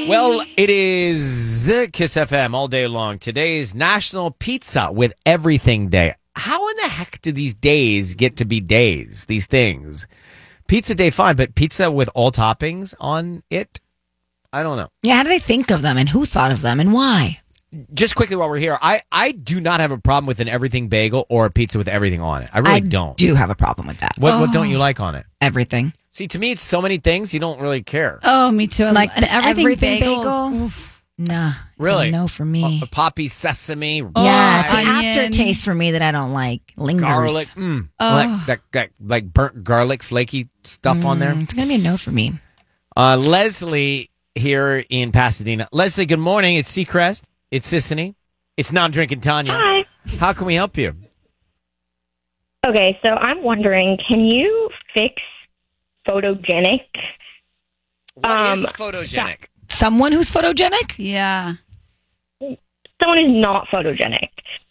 Well, it is Kiss FM all day long. Today is National Pizza with Everything Day. How in the heck do these days get to be days, these things? Pizza day, fine, but pizza with all toppings on it? I don't know. Yeah, how did they think of them and who thought of them and why? Just quickly while we're here, I do not have a problem with an everything bagel or a pizza with everything on it. I really don't. I do have a problem with that. What don't you like on it? Everything. See, to me, it's so many things you don't really care. Oh, me too. Like an everything bagel? bagels. Nah. Really? No for me. Poppy sesame. Yeah, it's an onion. aftertaste for me that I don't like. Lingers. Garlic. Like burnt garlic, flaky stuff on there. It's going to be a no for me. Leslie here in Pasadena. Leslie, good morning. It's Seacrest. It's Sissany. It's non-drinking Tanya. Hi. How can we help you? Okay, so I'm wondering, can you fix photogenic? What is photogenic? Someone who's photogenic? Yeah. Someone who's not photogenic.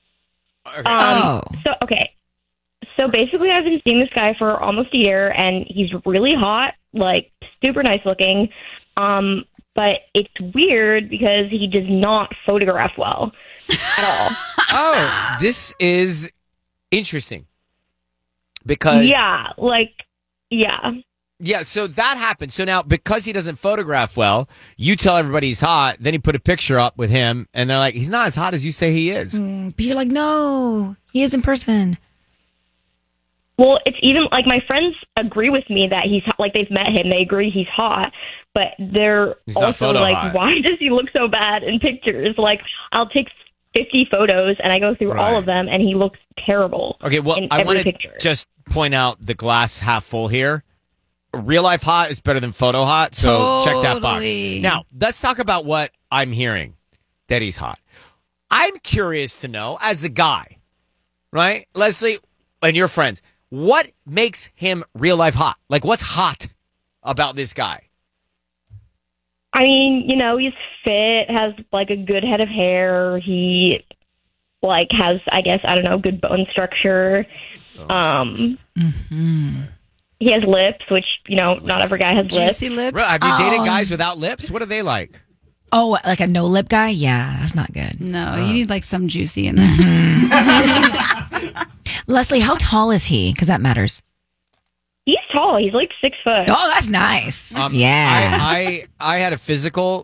So basically, I've been seeing this guy for almost a year, and he's really hot, like super nice looking. But it's weird because he does not photograph well at all. Oh, this is interesting. Because Yeah. Yeah, so that happened. So now, because he doesn't photograph well, you tell everybody he's hot, then you put a picture up with him, and they're like, he's not as hot as you say he is. But you're like, no, he is in person. Well, it's even like my friends agree with me that he's hot. Like they've met him, they agree he's hot, but they're He's not also photo like, hot. why does he look so bad in pictures? Like I'll take 50 photos and I go through all of them, and he looks terrible. Okay, well, in I every want to picture. just point out the glass half full here. Real life hot is better than photo hot, so check that box. Totally. Now, let's talk about what I'm hearing, that he's hot. I'm curious to know, as a guy, right, Leslie, and your friends, what makes him real life hot? Like, what's hot about this guy? I mean, you know, he's fit, has like a good head of hair. He like has, I guess, I don't know, good bone structure. He has lips, which, you know, not every guy has lips. Juicy lips. Bro, have you dated guys without lips? What are they like? Oh, like a no lip guy? Yeah, that's not good. No, you need like some juicy in there. Leslie, how tall is he? Because that matters. He's tall. He's like 6 foot. Oh, that's nice. Yeah. I had a physical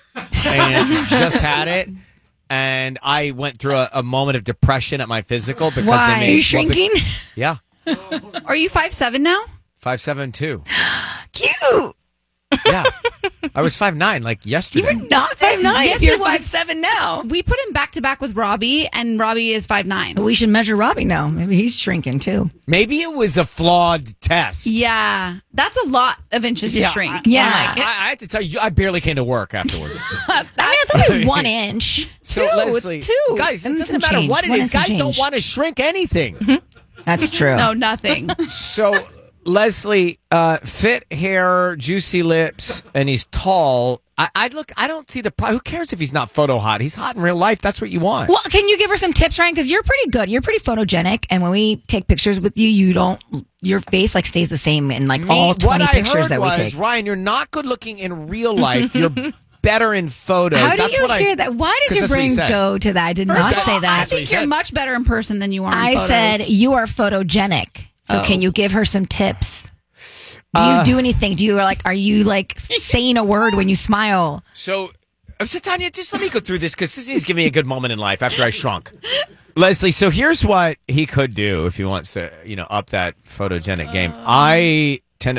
and just had it, and I went through a moment of depression at my physical because Why? they made Are you shrinking? Yeah, Are you 5'7" now? 5'7" Cute. Yeah, I was 5'9" like yesterday. You're not 5'9". Yes, You're he was. 5'7" now. We put him back to back with Robbie, and Robbie is 5'9". We should measure Robbie now. Maybe he's shrinking too. Maybe it was a flawed test. Yeah, that's a lot of inches to shrink. Yeah. I had to tell you, I barely came to work afterwards. I mean, it's only 1 inch. So, Leslie, it's 2. guys, it And doesn't some matter change. what it 1 is. inch and Guys don't change. want to shrink anything. That's true. No, nothing. So, Leslie, fit hair, juicy lips, and he's tall. I don't see the problem. Who cares if he's not photo hot? He's hot in real life. That's what you want. Well, can you give her some tips, Ryan? Because you're pretty good. You're pretty photogenic, and when we take pictures with you, your face like stays the same in like all 20 pictures that we take. Ryan, you're not good looking in real life. You're better in photos. How do That's you what hear that? Why 'cause does your that's what he brain said. go to that? I did not First of say all, that. I what he think you're said. much better in person than you are in I photos. said you are photogenic. So can you give her some tips? Do you do anything? Are you like saying a word when you smile? So Tanya, just let me go through this because Sissy's giving me a good moment in life after I shrunk. Leslie, so here's what he could do if he wants to, up that photogenic game. I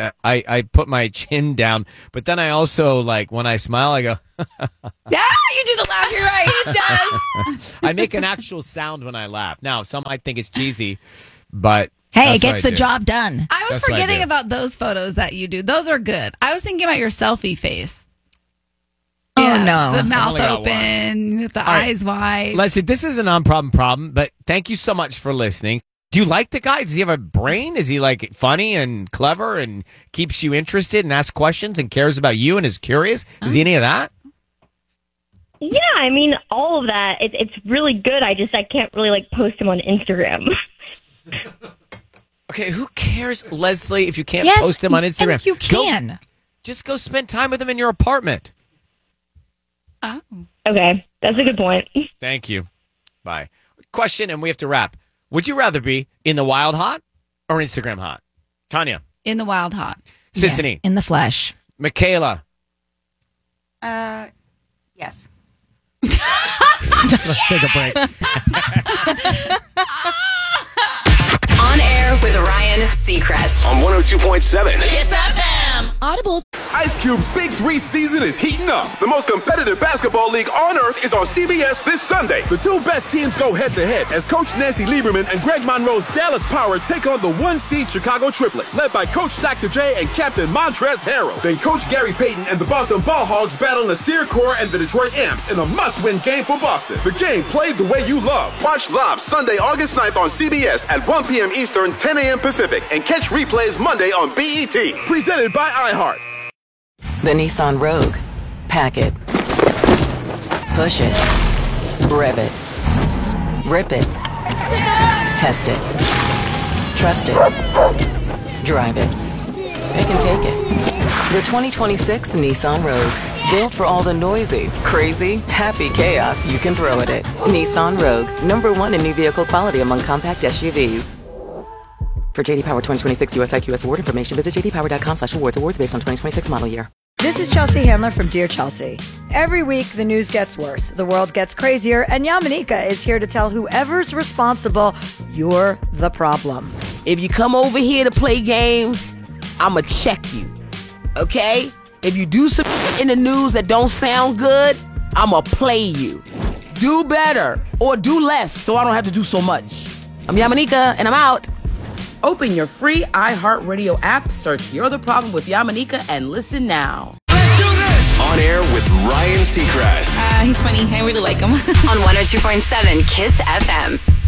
put my chin down, but then I also, like, when I smile, I go, Yeah, you do the laugh. You're right. He does. I make an actual sound when I laugh. Now, some might think it's cheesy, but Hey, that's it gets what I the do. job done. I was That's what I forgetting do. about those photos that you do. Those are good. I was thinking about your selfie face. Oh, no. The mouth only got open, the right. eyes wide. Leslie, this is a non-problem, but thank you so much for listening. Do you like the guy? Does he have a brain? Is he like funny and clever and keeps you interested and asks questions and cares about you and is curious? Is he any of that? Yeah, I mean, all of that. It's really good. I can't really like post him on Instagram. Okay, who cares, Leslie, if you can't Yes, post him on Instagram? and you can. Just go spend time with him in your apartment. Oh. Okay, that's a good point. Thank you. Bye. Question, and we have to wrap. Would you rather be in the wild hot or Instagram hot? Tanya. In the wild hot. Sissany. In the flesh. Michaela. Yes. Let's take a break. On air with Ryan Seacrest. On 102.7. Kiss FM. Audible. Ice Cube's Big 3 season is heating up. The most competitive basketball league on earth is on CBS this Sunday. The two best teams go head-to-head as Coach Nancy Lieberman and Greg Monroe's Dallas Power take on the 1-seed Chicago Triplets, led by Coach Dr. J and Captain Montrezl Harrell. Then Coach Gary Payton and the Boston Ball Hogs battle Nasir Kaur and the Detroit Amps in a must-win game for Boston. The game played the way you love. Watch live Sunday, August 9th on CBS at 1 p.m. Eastern, 10 a.m. Pacific, and catch replays Monday on BET. Presented by iHeart. The Nissan Rogue. Pack it. Push it. Rev it. Rip it. Test it. Trust it. Drive it. It can take it. The 2026 Nissan Rogue. Built for all the noisy, crazy, happy chaos you can throw at it. Nissan Rogue. #1 in new vehicle quality among compact SUVs. For JD Power 2026 US IQS award information, visit jdpower.com/awards. Awards based on 2026 model year. This is Chelsea Handler from Dear Chelsea. Every week, the news gets worse, the world gets crazier, and Yamanika is here to tell whoever's responsible, you're the problem. If you come over here to play games, I'ma check you, okay? If you do some in the news that don't sound good, I'ma play you. Do better or do less so I don't have to do so much. I'm Yamanika, and I'm out. Open your free iHeartRadio app, search You're the Problem with Yamanika, and listen now. Let's do this! On air with Ryan Seacrest. He's funny. I really like him. On 102.7 Kiss FM.